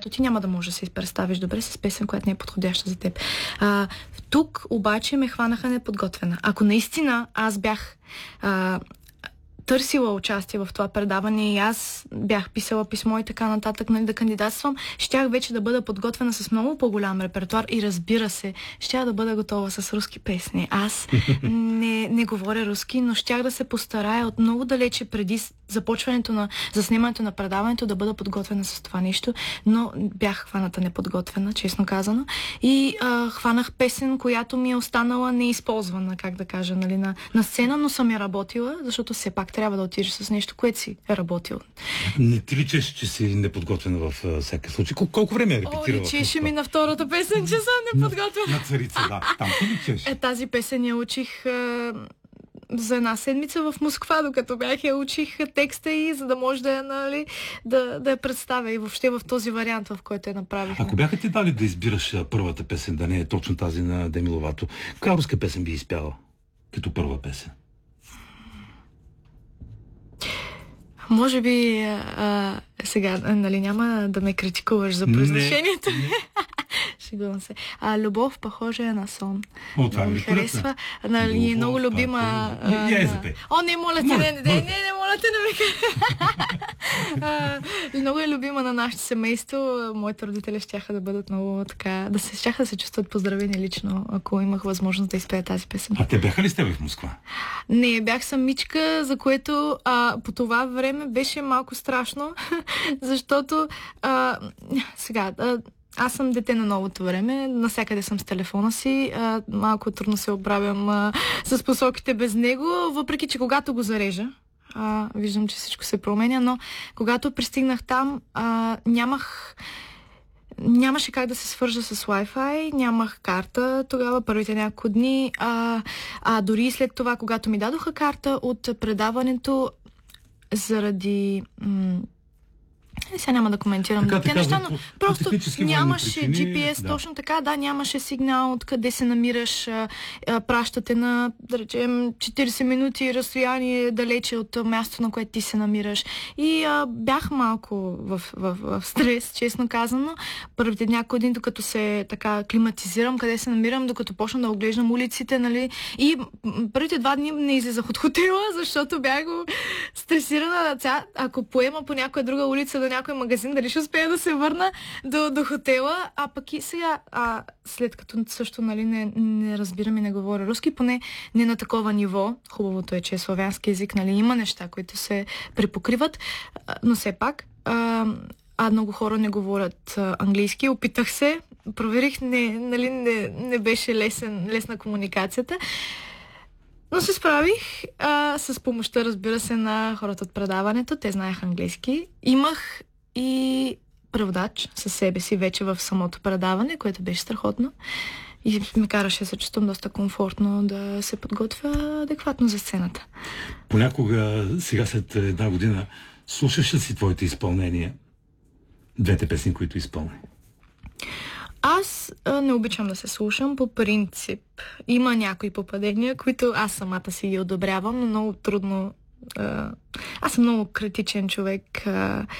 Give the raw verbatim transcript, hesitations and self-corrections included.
защото ти няма да можеш да се представиш добре с песен, която не е подходяща за теб. А, тук обаче ме хванаха неподготвена. Ако наистина аз бях а, търсила участие в това предаване и аз бях писала писмо и така нататък, нали, да кандидатствам, щях вече да бъда подготвена с много по-голям репертуар и разбира се, щях да бъда готова с руски песни. Аз не, не говоря руски, но щях да се постарая от много далече преди започването на заснемането на предаването да бъда подготвена с това нещо, но бях хваната неподготвена, честно казано. И а, хванах песен, която ми е останала неизползвана, как да кажа, нали, на, на сцена, но съм я работила, защото все пак трябва да отидеш с нещо, което си е работил. Не ти личеш, че си неподготвена в uh, всеки случай? Кол- колко време е репетирала? О, личеше ми на втората песен, че съм неподготвена. На, на царица, да. Там ти личеш. Е, тази песен я учих а, за една седмица в Москва, докато бях я учих текста и за да може да я, нали, да, да я представя и въобще в този вариант, в който я направих. Ако бяха ти дали да избираш а, първата песен, да не е точно тази на Деми Ловато, коя руска песен би изпяла като първа песен? Може би а, сега, нали, няма да ме критикуваш за произношението. Шегувам се. А, любов похожа е на сон. О, това ми харесва. Нали, любов, много любима... А, а, я е запей. О, не, моля те, не, не, не, не, моля те, не ме много е любима на нашето семейство. Моите родители щяха да бъдат много така... Да се, щяха да се чувстват поздравени лично, ако имах възможност да изпея тази песен. А те бяха ли с тебе в Москва? Не, бях самичка, за което а, по това време беше малко страшно, защото а, сега... А, аз съм дете на новото време, навсякъде съм с телефона си, а, малко трудно се оправям а, с посоките без него, въпреки че когато го зарежа, а, виждам, че всичко се променя, но когато пристигнах там, а, нямах... Нямаше как да се свържа с Wi-Fi, нямах карта тогава, първите няколко дни, а, а дори след това, когато ми дадоха карта от предаването, заради... М- Сега няма да коментирам така, те така, неща, но по, просто по нямаше причини, джи пи ес, да. точно така, да, нямаше сигнал откъде се намираш, а, а, пращате на, да речем, четирийсет минути разстояние далече от мястото, на което ти се намираш. И а, бях малко в, в, в, в стрес, честно казано. Първите няколко дни, докато се така климатизирам, къде се намирам, докато почна да оглеждам улиците, нали. И първите два дни не излизах от хотела, защото бях стресирана. Ако поема по някоя друга улица до някой магазин, дали ще успея да се върна до, до хотела, а пък и сега, а, след като също, нали, не, не разбирам и не говоря руски, поне не на такова ниво, хубавото е, че е славянски език, нали, има неща, които се припокриват, но все пак, а, а много хора не говорят а, английски, опитах се, проверих, не, нали, не, не беше лесен, лесна комуникацията, но се справих а, с помощта, разбира се, на хората от предаването. Те знаеха английски. Имах и преводач със себе си вече в самото предаване, което беше страхотно. И ме караше да се чувствам доста комфортно да се подготвя адекватно за сцената. Понякога, сега след една година, слушаш ли си твоите изпълнения? Двете песни, които изпълни? Аз а, не обичам да се слушам по принцип. Има някои попадения, които аз самата си ги одобрявам, но много трудно. А, аз съм много критичен човек. А,